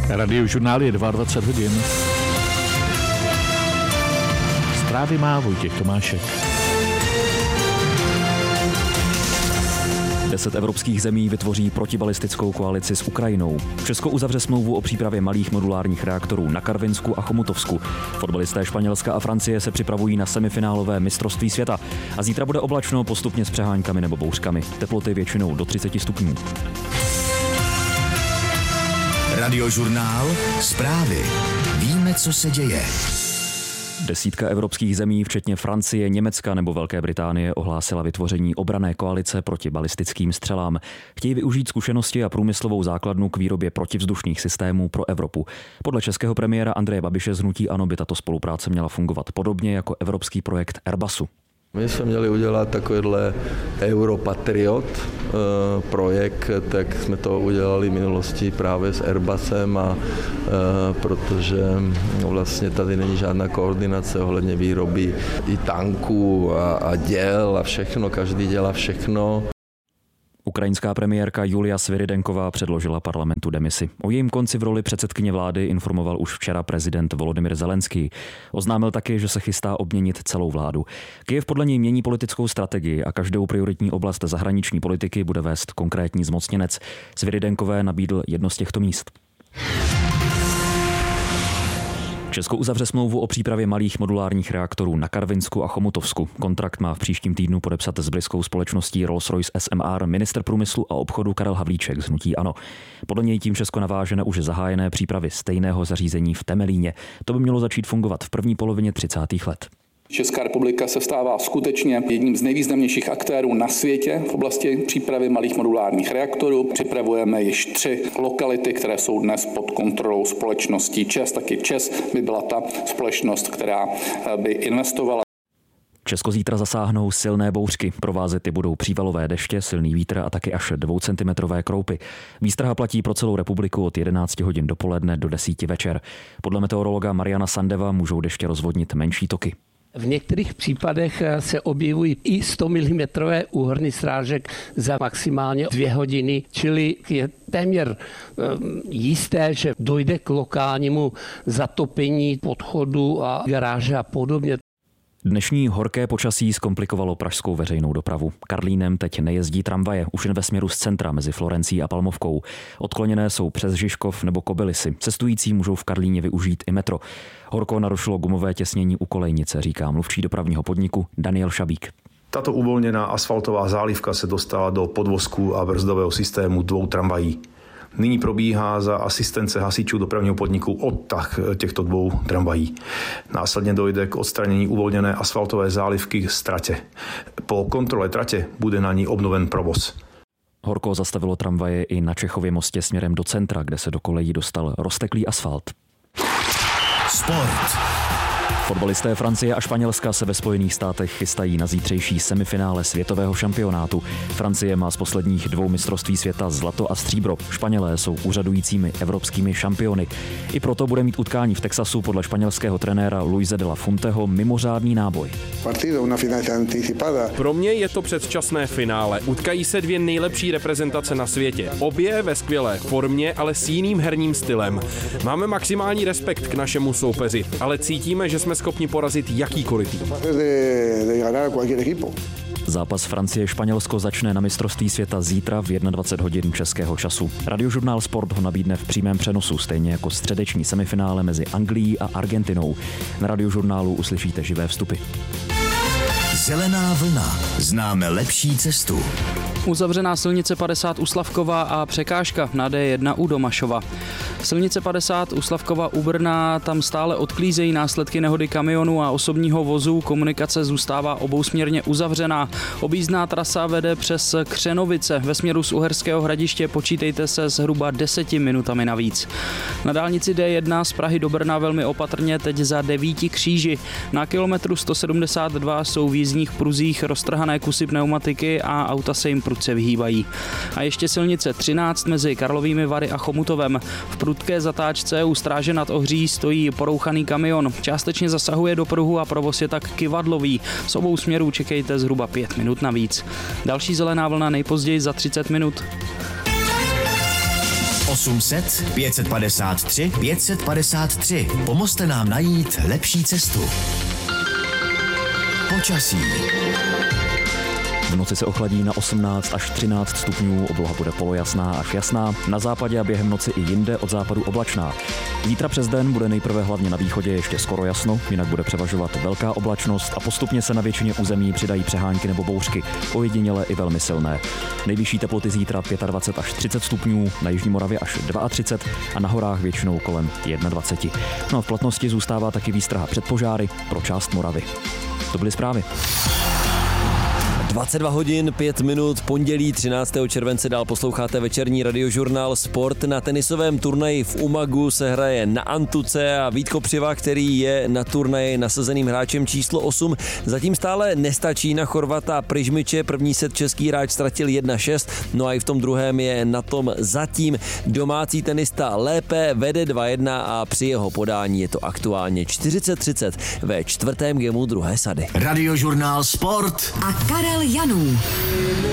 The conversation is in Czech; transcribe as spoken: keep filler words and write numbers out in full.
Radiožurnál je dvacet dva hodin. Zprávy má Vojtěch Tomášek. Deset evropských zemí vytvoří protibalistickou koalici s Ukrajinou. Česko uzavře smlouvu o přípravě malých modulárních reaktorů na Karvinsku a Chomutovsku. Fotbalisté Španělska a Francie se připravují na semifinálové mistrovství světa. A zítra bude oblačno, postupně s přeháňkami nebo bouřkami. Teploty většinou do třicet stupňů. Radiožurnál. Zprávy. Víme, co se děje. Desítka evropských zemí, včetně Francie, Německa nebo Velké Británie, ohlásila vytvoření obranné koalice proti balistickým střelám. Chtějí využít zkušenosti a průmyslovou základnu k výrobě protivzdušných systémů pro Evropu. Podle českého premiéra Andreje Babiše z hnutí ANO by tato spolupráce měla fungovat podobně jako evropský projekt Airbusu. My jsme měli udělat takovýhle Europatriot projekt, tak jsme to udělali v minulosti právě s Airbusem, a protože vlastně tady není žádná koordinace ohledně výroby i tanků a, a děl a všechno, každý dělá všechno. Ukrajinská premiérka Julia Sviridenková předložila parlamentu demisi. O jejím konci v roli předsedkyně vlády informoval už včera prezident Volodymyr Zelenský. Oznámil taky, že se chystá obměnit celou vládu. Kyjev podle něj mění politickou strategii a každou prioritní oblast zahraniční politiky bude vést konkrétní zmocněnec. Sviridenkové nabídl jedno z těchto míst. Česko uzavře smlouvu o přípravě malých modulárních reaktorů na Karvinsku a Chomutovsku. Kontrakt má v příštím týdnu podepsat s britskou společností Rolls-Royce S M R ministr průmyslu a obchodu Karel Havlíček z hnutí ANO. Podle něj tím Česko naváže na už zahájené přípravy stejného zařízení v Temelíně. To by mělo začít fungovat v první polovině třicátých let. Česká republika se stává skutečně jedním z nejvýznamnějších aktérů na světě v oblasti přípravy malých modulárních reaktorů. Připravujeme již tři lokality, které jsou dnes pod kontrolou společností ČEZ. Taky ČEZ by byla ta společnost, která by investovala. Česko zítra zasáhnou silné bouřky. Provázet je budou přívalové deště, silný vítr a taky až dvoucentimetrové kroupy. Výstraha platí pro celou republiku od jedenácti hodin dopoledne do desíti večer. Podle meteorologa Mariana Sandeva můžou deště rozvodnit menší toky. V některých případech se objevují i sto milimetrů úhrny srážek za maximálně dvě hodiny, čili je téměř jisté, že dojde k lokálnímu zatopení podchodu a garáže a podobně. Dnešní horké počasí zkomplikovalo pražskou veřejnou dopravu. Karlínem teď nejezdí tramvaje, už jen ve směru z centra mezi Florencí a Palmovkou. Odkloněné jsou přes Žižkov nebo Kobylisy. Cestující můžou v Karlíně využít i metro. Horko narušilo gumové těsnění u kolejnice, říká mluvčí dopravního podniku Daniel Šabík. Tato uvolněná asfaltová zálivka se dostala do podvozku a brzdového systému dvou tramvají. Nyní probíhá za asistence hasičů dopravního podniku odtah těchto dvou tramvají. Následně dojde k odstranění uvolněné asfaltové zálivky z tratě. Po kontrole tratě bude na ní obnoven provoz. Horko zastavilo tramvaje i na Čechově mostě směrem do centra, kde se do kolejí dostal rozteklý asfalt. Sport. Fotbalisté Francie a Španělska se ve Spojených státech chystají na zítřejší semifinále světového šampionátu. Francie má z posledních dvou mistrovství světa zlato a stříbro. Španělé jsou úřadujícími evropskými šampiony. I proto bude mít utkání v Texasu podle španělského trenéra Luise de la Funteho mimořádný náboj. Pro mě je to předčasné finále. Utkají se dvě nejlepší reprezentace na světě. Obě ve skvělé formě, ale s jiným herním stylem. Máme maximální respekt k našemu soupeři, ale cítíme, že jsme schopni porazit jakýkoliv tým. Zápas Francie-Španělsko začne na mistrovství světa zítra v dvacet jedna hodin českého času. Radiožurnál Sport ho nabídne v přímém přenosu, stejně jako středeční semifinále mezi Anglií a Argentinou. Na Radiožurnálu uslyšíte živé vstupy. Zelená vlna. Známe lepší cestu. Uzavřená silnice padesát u Slavkova a překážka na D jedna u Domašova. Silnice padesát u Slavkova u Brna, tam stále odklízejí následky nehody kamionu a osobního vozu. Komunikace zůstává obousměrně uzavřená. Objízdná trasa vede přes Křenovice. Ve směru z Uherského Hradiště počítejte se zhruba deseti minutami navíc. Na dálnici D jedna z Prahy do Brna velmi opatrně teď za devíti kříži. Na kilometru sto sedmdesát dva jsou v jízdních pruzích roztrhané kusy pneumatiky a auta se jim prudce vyhýbají. A ještě silnice třináct mezi Karlovými Vary a Chomutovem. V prudké zatáčce u Stráže nad Ohří stojí porouchaný kamion. Částečně zasahuje do pruhu a provoz je tak kyvadlový. Z obou směrů čekejte zhruba pět minut navíc. Další zelená vlna nejpozději za třicet minut. osm set pět padesát tři pět padesát tři. Pomozte nám najít lepší cestu. Počasí. V noci se ochladí na osmnáct až třináct stupňů, obloha bude polojasná až jasná, na západě a během noci i jinde od západu oblačná. Zítra přes den bude nejprve hlavně na východě ještě skoro jasno, jinak bude převažovat velká oblačnost a postupně se na většině území přidají přehánky nebo bouřky, ojediněle i velmi silné. Nejvyšší teploty zítra dvacet pět až třicet stupňů, na jižní Moravě až třicet dva a na horách většinou kolem dvacet jedna. No a v platnosti zůstává taky výstraha před požáry pro část Moravy. To byly zprávy. dvacet dva hodin, pět minut, pondělí třináctého července dál posloucháte večerní radiožurnál Sport. Na tenisovém turnaji v Umagu se hraje na antuce a Vít Kopřiva, který je na turnaji nasazeným hráčem číslo osm, zatím stále nestačí na Chorvata Prižmiče. První set český hráč ztratil jedna šest, no a i v tom druhém je na tom zatím domácí tenista lépe, vede dva jedna a při jeho podání je to aktuálně čtyřicet třicet ve čtvrtém gemu druhé sady. Radiožurnál Sport a Karel Janů.